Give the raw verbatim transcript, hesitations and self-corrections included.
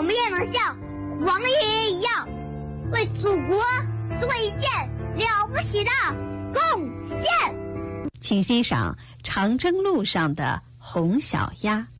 我们也能像王爷爷一样，为祖国做一件了不起的贡献。 请欣赏长征路上的红小鸭。